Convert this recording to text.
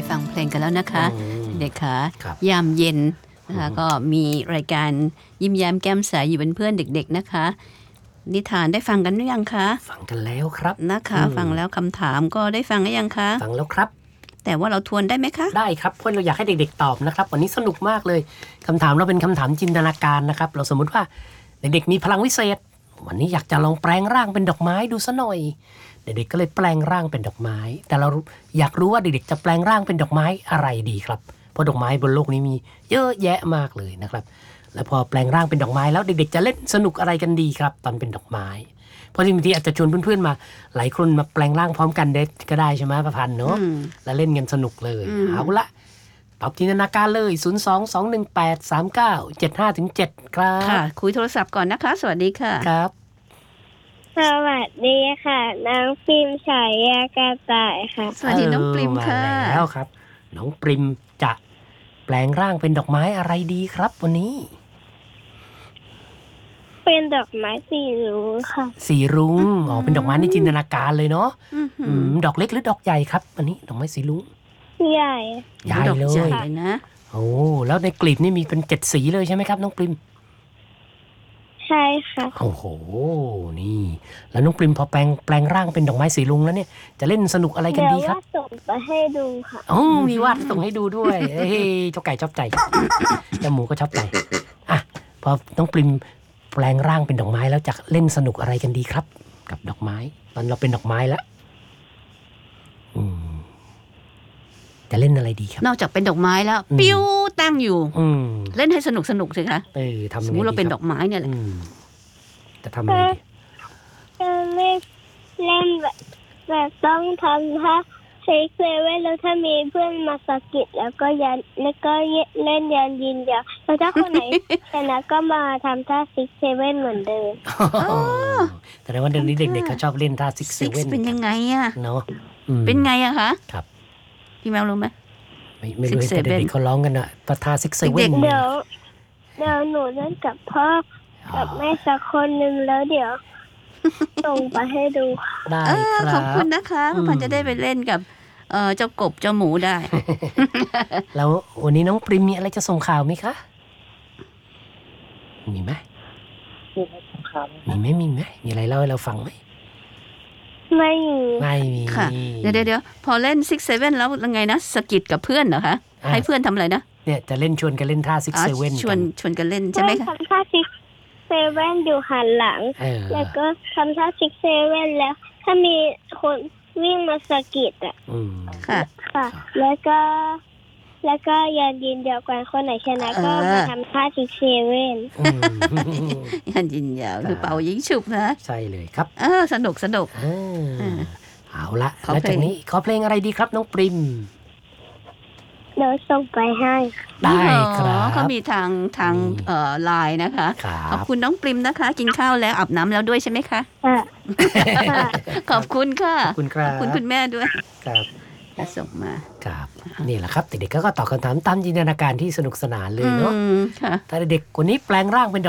ฟังเพลงกันแล้วนะคะเด็กค่ะครับยามเย็นนะคะก็มีรายการยิ้มแย้มแก้มใสอยู่เป็นเพื่อนเด็กๆนะคะนิทานได้ฟังกันหรือยังคะฟังกันแล้วครับนะคะฟังแล้วคำถามก็ได้ฟังหรือยังคะฟังแล้วครับแต่ว่าเราทวนได้ไหมคะได้ครับเพราะเราอยากให้เด็กๆตอบนะครับวันนี้สนุกมากเลยคำถามเราเป็นคำถามจินตนาการนะครับเราสมมุติว่าเด็กๆมีพลังวิเศษวันนี้อยากจะลองแปลงร่างเป็นดอกไม้ดูซะหน่อยเด็กๆก็เลยแปลงร่างเป็นดอกไม้แต่เราอยากรู้ว่าเด็กๆจะแปลงร่างเป็นดอกไม้อะไรดีครับเพราะดอกไม้บนโลกนี้มีเยอะแยะมากเลยนะครับแล้วพอแปลงร่างเป็นดอกไม้แล้วเด็กๆจะเล่นสนุกอะไรกันดีครับตอนเป็นดอกไม้เพราะบางทีอาจจะชวนเพื่อนๆมาหลายคนมาแปลงร่างพร้อมกันก็ได้ใช่ไหมประพันธ์เนาะแล้วเล่นกันสนุกเลยเอาละตอบจินตนาการเลย 022183975-7 ครับค่ะคุยโทรศัพท์ก่อนนะคะสวัสดีค่ะครับสวัสดีค่ะน้องฟิล์มฉายากระต่ายค่ะสวัสดีน้องปริมค่ะมาแล้วครับน้องปริมจะแปลงร่างเป็นดอกไม้อะไรดีครับวันนี้เป็นดอกไม้สีรุ้งค่ะสีรุ้งเป็นดอกไม้ในจินตนาการเลยเนาะอื้อหือดอกเล็กหรือดอกใหญ่ครับวันนี้ดอกไม้สีรุ้งใหญ่ใหญ่ดอกเลใหญ่ยเลยนะโอ้แล้วในกลีบนี่มีเป็น7 สีเลยใช่ไหมครับน้องปริมใช่ค่ะโอ้โหนี่แล้วน้องปริมพอแปลงร่างเป็นดอกไม้สีรุ้งแล้วเนี่ยจะเล่นสนุกอะไรกันเดี๋ยวดีครับว่าส่งไปให้ดูค่ะโอ้มีวาดส่งให้ดูด้วยเฮ้ยเจ้าไก่ชอบใจเจ้าหมูก็ชอบใจอ่ะพอน้องปริมแปลงร่างเป็นดอกไม้แล้วจะเล่นสนุกอะไรกันดีครับ กับดอกไม้ตอนเราเป็นดอกไม้แล้วจะเล่นอะไรดีครับนอกจากเป็นดอกไม้แล้วปิ้วตั้งอยู่ เล่นให้สนุกสิคะทำสยัมงไงมติเราเป็นดีดอกไม้เนี่ยแหละจะทำยังไงดีจะไม่เล่นแบบต้องทำท่าเช็คเซเว่นแล้วถ้ามีเพื่อนมาสะกิดแล้วก็เล่นยันยินยาวแล้วถ้าคนไหน ชนะก็มาทำท่าซิกเซเว่นเหมือนเดิมแต่ว่าเดี๋ยวนี้เด็กๆเขาชอบเล่นท่าซิกเซซิกเว่นเป็นยังไงอะเนาะเป็นไงอะคะครับพี่แมวรู้ไหมไม่รู้ Six แต่เด็ก Seven ๆเขาร้องกันอะท่าซิกเซเว่นเด็กเดี๋ยวหนูเล่นกับพ่อกับแม่สักคนหนึ่งแล้วเดี๋ยว ส่งไปให้ดูค่ะได้คขรัอบคุณนะคะพันจะได้ไปเล่นกับเจ้ากบเจ้าหมูได้แล้ววันนี้น้องปริมมีอะไรจะส่งข่าวไหมคะ มีไหมมีไหมมีอะไรเล่าให้เราฟังไหมไม่มีไม่มีค่ะเดี๋ยวพอเล่นซิกเซเว่นแล้วยังไงนะสกิดกับเพื่อนเหรอคะให้เพื่อนทำอะไรนะเนี่ยจะเล่นชวนกันเล่นท่าซิกเซเว่นชวนกันเล่นใช่ไหมคะทำท่าซิกเซเว่นอยู่หันหลัง แล้วก็ทำท่าซิกเซเว่นแล้ว ถ้ามีคนวิ่งมาสะกิดอ่ะค่ะค่ะ แล้วก็ยันยินเดียวกันคนไหนชนะก็มาทำท่าซิกเซเว่นยันยินยาวคือเป่ายิงฉุบนะใช่เลยครับสนุกเอาละขอเพลงแล้วจากนี้ขอเพลงอะไรดีครับน้องปริมเดี๋ยวส่งไปให้ได้ครับเขามีทางไลน์นะคะครัขอบบ คุณน้องปริมนะคะ กินข้าวแล้วอาบน้ำแล้วด้วยใช่ไหมคะค่ะขอบคุณค่ะขอบคุณครับขอบคุณคุณแม่ด้วยครับที่ส่งมาครับนี่แหละครับเด็กๆก็ตอบคำถามตามจินตนาการที่สนุกสนานเลยเนาะค่ะถ้าเด็กๆคนนี้แปลงร่างเป็นดอก